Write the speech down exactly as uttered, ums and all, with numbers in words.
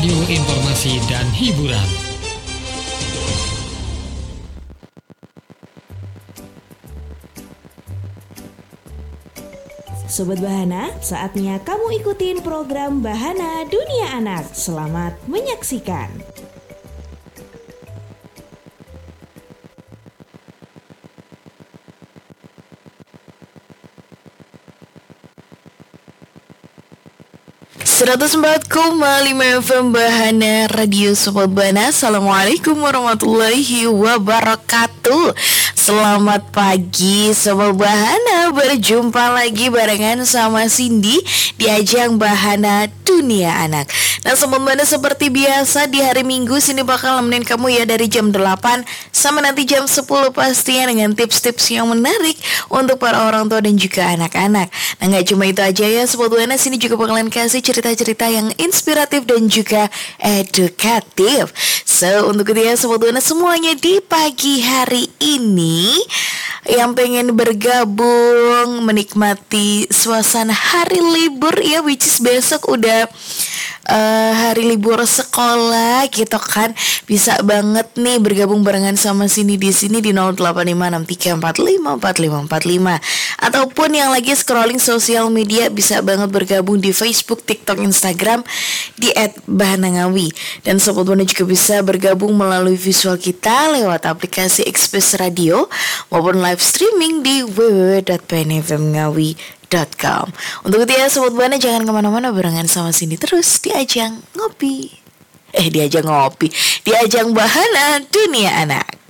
Radio Informasi dan Hiburan. Sobat Bahana, saatnya kamu ikutin program Bahana Dunia Anak. Selamat menyaksikan. seratus empat koma lima F M Bahana Radio Sobat Bahana. Assalamualaikum warahmatullahi wabarakatuh. Selamat pagi Sobat Bahana. Berjumpa lagi barengan sama Cindy di ajang Bahana Dunia Anak. Nah Sobat Bahana, seperti biasa di hari Minggu Cindy bakal nemenin kamu ya dari jam delapan sama nanti jam sepuluh pastinya dengan tips-tips yang menarik untuk para orang tua dan juga anak-anak. Nah gak cuma itu aja ya Sobat Bahana, Cindy juga bakalan kasih cerita-cerita yang inspiratif dan juga edukatif. So untuk itu ya Sobat Bahana semuanya di pagi hari ini yang pengen bergabung menikmati suasana hari libur ya, which is besok udah uh, hari libur sekolah gitu kan, bisa banget nih bergabung barengan sama sini di sini di nol delapan lima enam tiga empat lima empat lima empat lima, ataupun yang lagi scrolling sosial media bisa banget bergabung di Facebook, TikTok, Instagram di et bahanangawi. Dan Sobat Bahana juga bisa bergabung melalui visual kita lewat aplikasi Express Radio maupun live streaming di w w w dot p n f m ngawi dot com. Untuk itu ya Sobat Bahana, jangan kemana-mana, barengan sama sini terus di ajang ngopi. Eh di ajang ngopi, di ajang Bahana Dunia Anak.